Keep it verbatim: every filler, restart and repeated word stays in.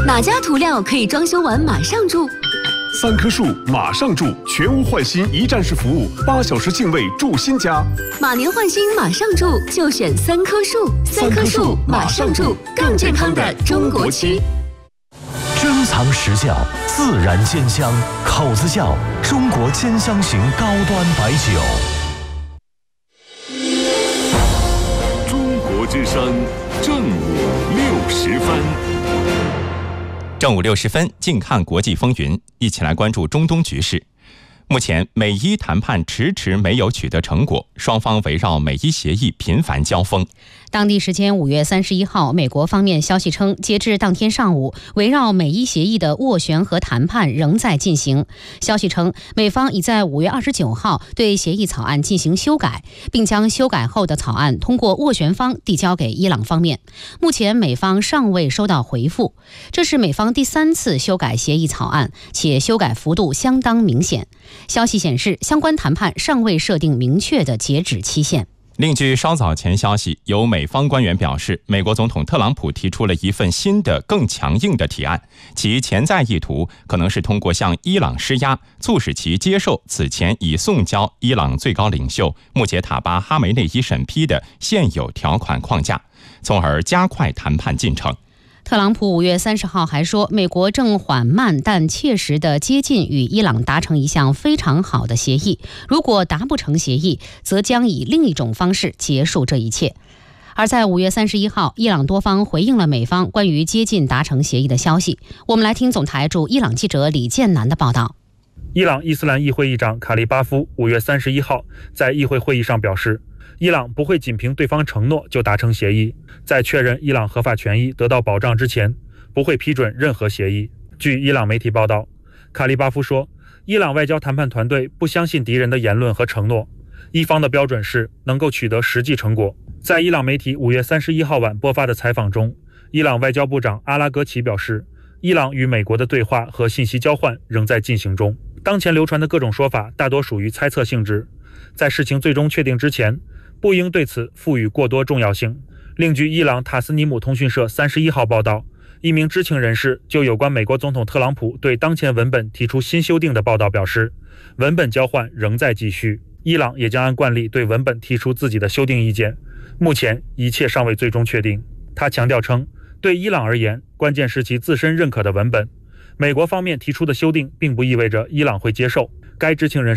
哪家涂料可以装修完马上住？ 三棵树马上住，全屋换新一站式服务，八小时净位住新家。 马年换新马上住，就选三棵树。三棵树马上住，更健康的中国漆。 珍藏实窖，自然煎香，口子窖，中国煎香型高端白酒。 中国之声，正午六十分。 正午六十分，近看国际风云，一起来关注中东局势。目前，美伊谈判迟迟没有取得成果，双方围绕美伊协议频繁交锋。 当地时间五月三十一号，美国方面消息称，截至当天上午，围绕美伊协议的斡旋和谈判仍在进行。消息称，美方已在五月二十九号对协议草案进行修改，并将修改后的草案通过斡旋方递交给伊朗方面。目前，美方尚未收到回复。这是美方第三次修改协议草案，且修改幅度相当明显。消息显示，相关谈判尚未设定明确的截止期限。 另据稍早前消息，有美方官员表示，美国总统特朗普提出了一份新的、更强硬的提案，其潜在意图可能是通过向伊朗施压，促使其接受此前已送交伊朗最高领袖穆杰塔巴·哈梅内伊审批的现有条款框架，从而加快谈判进程。 特朗普五月三十号还说，美国正缓慢但切实地接近与伊朗达成一项非常好的协议，如果达不成协议，则将以另一种方式结束这一切。而在五月三十一号，伊朗多方回应了美方关于接近达成协议的消息。我们来听总台驻伊朗记者李建南的报道。 伊朗伊斯兰议会议长卡利巴夫五月三十一号在议会会议上表示，伊朗不会仅凭对方承诺就达成协议，在确认伊朗合法权益得到保障之前，不会批准任何协议。据伊朗媒体报道，卡利巴夫说，伊朗外交谈判团队不相信敌人的言论和承诺，伊方的标准是能够取得实际成果。在伊朗媒体五月三十一号晚播发的采访中，伊朗外交部长阿拉格齐表示，伊朗与美国的对话和信息交换仍在进行中，当前流传的各种说法大多属于猜测性质，在事情最终确定之前，不应对此赋予过多重要性。另据伊朗塔斯尼姆通讯社三十一号报道，一名知情人士就有关美国总统特朗普对当前文本提出新修订的报道表示，文本交换仍在继续，伊朗也将按惯例对文本提出自己的修订意见，目前一切尚未最终确定。他强调称，对伊朗而言，关键是其自身认可的文本，美国方面提出的修订并不意味着伊朗会接受。该知情人士